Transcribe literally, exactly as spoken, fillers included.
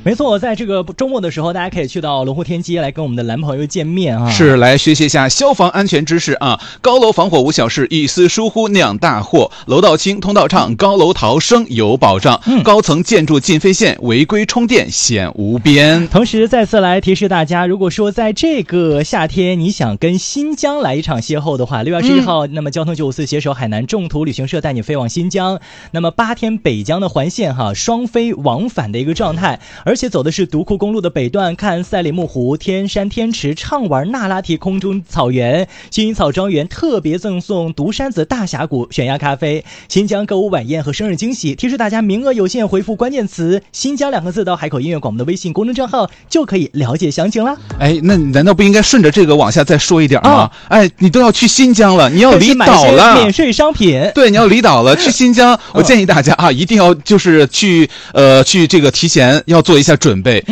没错，在这个周末的时候，大家可以去到龙湖天街来跟我们的蓝朋友见面啊， 是来学习一下消防安全知识啊。高楼防火无小事，一丝疏忽酿大祸。楼道清，通道畅，高楼逃生有保障。嗯，高层建筑禁飞线，违规充电险无边。 同时再次来提示大家，如果说在这个夏天你想跟新疆来一场邂逅的话，六月二十一号，嗯、那么交通九五四携手海南众途旅行社带你飞往新疆，那么八天北疆的环线哈，双飞往返的一个状态，而且走的是独库公路的北段，看赛里木湖、天山天池，畅玩那拉提空中草原，薰衣草庄园特别赠送独山子大峡谷悬崖咖啡，新疆歌舞晚宴和生日惊喜。提示大家名额有限，回复关键词新疆两个字到海口音乐广播的微信公众账号就可以了解详情了。 哎，那难道不应该顺着这个往下再说一点吗？哦、哎，你都要去新疆了，你要离岛了， 免税商品， 对，你要离岛了，去新疆，我建议大家啊，一定要就是去呃去这个提前要做一下准备，